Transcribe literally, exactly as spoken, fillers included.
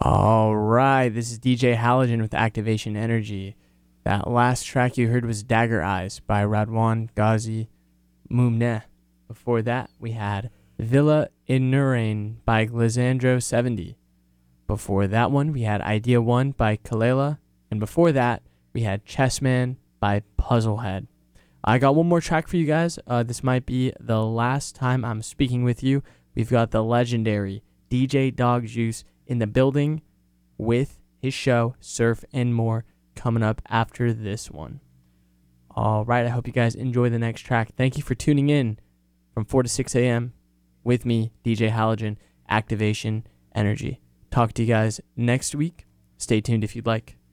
All right, this is D J Halogen with Activation Energy. That last track you heard was Dagger Eyes by Radwan Ghazi Mumneh. Before that, we had Villa in Nurain by Glazandro seventy. Before that one, we had Idea one by Kalela. And before that, we had Chessman by Puzzlehead. I got one more track for you guys. Uh, this might be the last time I'm speaking with you. We've got the legendary D J Dog Juice in the building with his show, Surf and More, coming up after this one. All right, I hope you guys enjoy the next track. Thank you for tuning in from four to six a.m. with me, D J Halogen, Activation Energy. Talk to you guys next week. Stay tuned if you'd like.